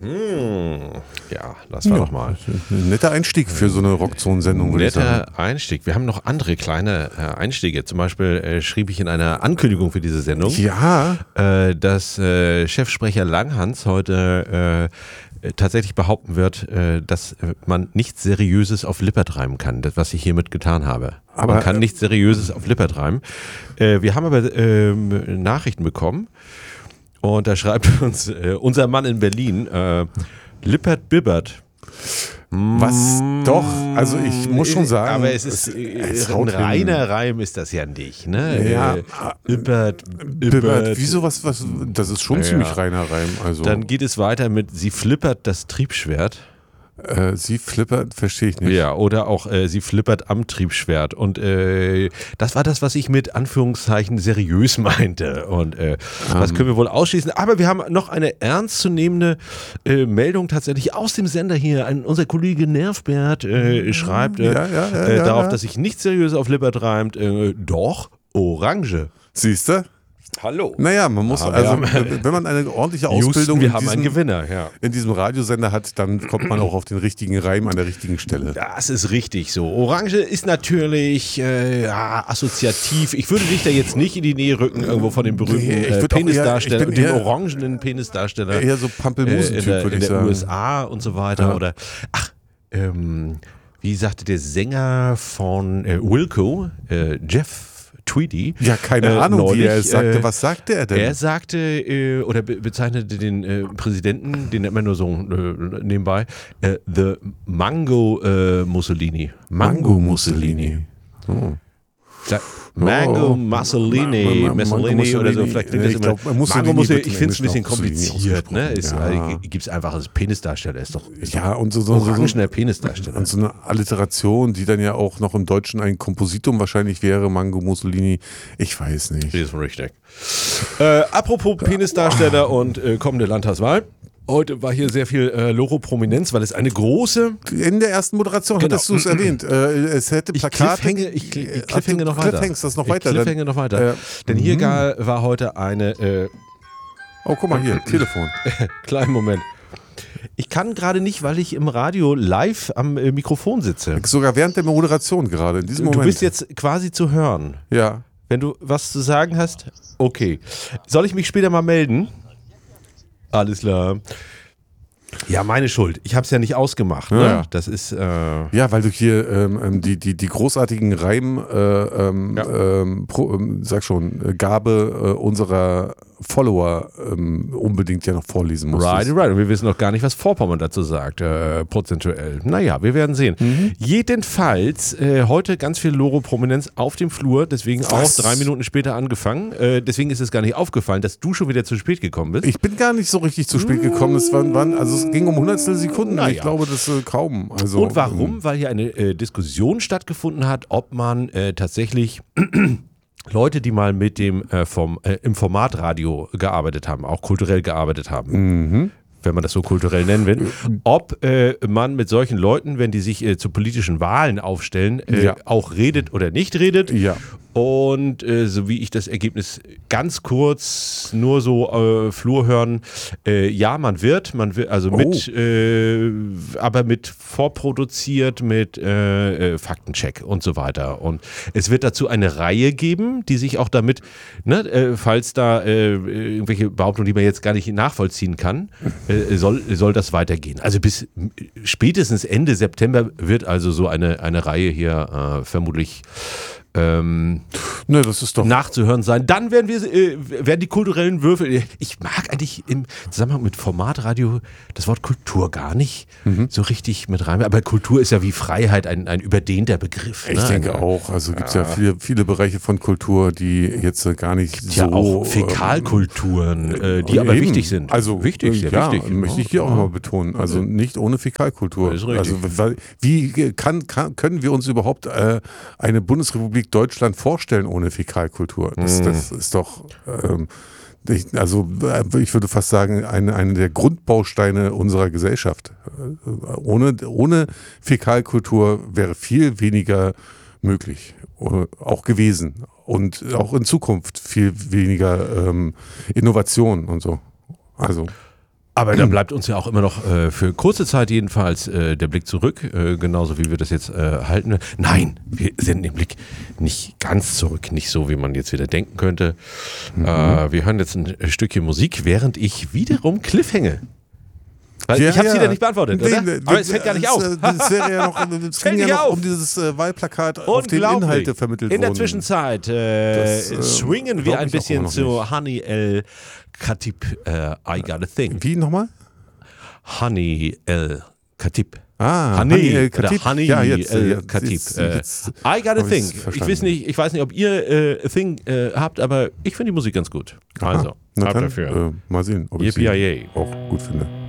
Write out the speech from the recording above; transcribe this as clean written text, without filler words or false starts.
Ja, das war doch mal. Ein netter Einstieg für so eine Rockzone-Sendung, würde ich sagen. Netter Einstieg. Wir haben noch andere kleine Einstiege. Zum Beispiel schrieb ich in einer Ankündigung für diese Sendung, dass Chefsprecher Langhans heute tatsächlich behaupten wird, dass man nichts Seriöses auf Lippert reimen kann, das, was ich hiermit getan habe. Aber man kann nichts Seriöses auf Lippert reimen. Wir haben aber Nachrichten bekommen und da schreibt uns unser Mann in Berlin, Lippert Bibbert. Was doch, also ich muss schon sagen. Aber es ist ein reiner Reim ist das ja nicht, ne? Ja. Bibbert. Wieso was, das ist schon ziemlich reiner Reim. Also. Dann geht es weiter mit sie flippert das Triebschwert. Sie flippert, verstehe ich nicht. Ja, oder auch sie flippert am Triebschwert. Und das war das, was ich mit Anführungszeichen seriös meinte. Und das können wir wohl ausschließen. Aber wir haben noch eine ernstzunehmende Meldung tatsächlich aus dem Sender hier. Unser Kollege Nervbert schreibt darauf, dass sich nichts seriös auf Lippert reimt. Doch, Orange. Siehst du? Hallo. Naja, man muss, wenn man eine ordentliche Ausbildung in diesem Radiosender hat, dann kommt man auch auf den richtigen Reim an der richtigen Stelle. Das ist richtig so. Orange ist natürlich assoziativ. Ich würde dich da jetzt nicht in die Nähe rücken, irgendwo von dem berühmten Penisdarsteller, dem orangenen Penisdarsteller. Eher so Pampelmusen-Typ, würde ich sagen. In den USA und so weiter. Ja. Oder, wie sagte der Sänger von Wilco, Jeff Tweedy. Ja, keine Ahnung, neulich, wie er es sagte. Was sagte er denn? Er sagte oder bezeichnete den Präsidenten, den nennt man nur so nebenbei, the Mango Mussolini. Mango Mussolini. Oh. Mango Mussolini oder so. Vielleicht klingt das immer. Mango Mussolini, ich finde es ein bisschen kompliziert. Ne? Gibt es einfach als Penisdarsteller. Ist doch und so orangener Penisdarsteller. Und so eine Alliteration, die dann ja auch noch im Deutschen ein Kompositum wahrscheinlich wäre, Mango Mussolini. Ich weiß nicht. Das ist richtig. Apropos Penisdarsteller und kommende Landtagswahl. Heute war hier sehr viel Loro-Prominenz, weil es eine große... In der ersten Moderation hattest du es erwähnt. Es hätte Plakate... Ich cliffhänge noch weiter. Cliffhänge noch weiter. Denn hier war heute eine... oh, guck mal hier, Telefon. Kleinen Moment. Ich kann gerade nicht, weil ich im Radio live am Mikrofon sitze. Sogar während der Moderation gerade, in diesem Moment. Du bist jetzt quasi zu hören. Ja. Wenn du was zu sagen hast, okay. Soll ich mich später mal melden? Alles klar. Ja, meine Schuld. Ich habe es ja nicht ausgemacht. Ne? Ja. Das ist. Ja, weil du hier die großartigen Gabe unserer Follower unbedingt ja noch vorlesen musst. Right. Und wir wissen noch gar nicht, was Vorpommern dazu sagt, prozentuell. Naja, wir werden sehen. Jedenfalls heute ganz viel Loro-Prominenz auf dem Flur, deswegen auch 3 Minuten später angefangen. Deswegen ist es gar nicht aufgefallen, dass du schon wieder zu spät gekommen bist. Ich bin gar nicht so richtig zu spät gekommen. Es ging um Hundertstel Sekunden. Ich glaube, das kaum. Also, und warum? Weil hier eine Diskussion stattgefunden hat, ob man tatsächlich Leute, die mal mit dem im Formatradio gearbeitet haben, auch kulturell gearbeitet haben, wenn man das so kulturell nennen will, ob man mit solchen Leuten, wenn die sich zu politischen Wahlen aufstellen, auch redet oder nicht redet. Ja. Und so wie ich das Ergebnis ganz kurz nur so Flur hören, man wird also aber mit vorproduziert, mit Faktencheck und so weiter. Und es wird dazu eine Reihe geben, die sich auch damit, falls da irgendwelche Behauptungen, die man jetzt gar nicht nachvollziehen kann, soll das weitergehen. Also bis spätestens Ende September wird also so eine Reihe hier vermutlich das ist doch nachzuhören sein. Dann werden die kulturellen Würfel. Ich mag eigentlich im Zusammenhang mit Formatradio das Wort Kultur gar nicht so richtig mit rein. Aber Kultur ist ja wie Freiheit ein überdehnter Begriff. Ich denke auch. Also gibt es ja viele Bereiche von Kultur, die jetzt gar nicht so... Ja, auch Fäkalkulturen, die aber wichtig sind. Also wichtig, sehr wichtig. Möchte ich hier auch mal betonen. Also nicht ohne Fäkalkultur. Das ist richtig. Also wie können wir uns überhaupt eine Bundesrepublik Deutschland vorstellen ohne Fäkalkultur? Das ist doch, ich würde fast sagen, eine der Grundbausteine unserer Gesellschaft. Ohne Fäkalkultur wäre viel weniger möglich, auch gewesen. Und auch in Zukunft viel weniger Innovation und so. Also. Aber da bleibt uns ja auch immer noch für kurze Zeit jedenfalls der Blick zurück, genauso wie wir das jetzt halten. Nein, wir senden den Blick nicht ganz zurück, nicht so, wie man jetzt wieder denken könnte. Wir hören jetzt ein Stückchen Musik, während ich wiederum cliffhänge. Weil ich habe es wieder nicht beantwortet, oder? Aber es fällt gar nicht auf. Das wäre ja noch, es ging ja noch um dieses Wahlplakat, auf dem Inhalte vermittelt wurden. In der Zwischenzeit swingen wir ein bisschen zu Hani El Khatib, I Got a Thing. Wie nochmal? Hani El Khatib. Hani El Khatib. Hani El Khatib. I Got a Thing. Ich weiß nicht, ob ihr a Thing habt, aber ich finde die Musik ganz gut. Also, ab dafür. Mal sehen, ob ich sie auch gut finde.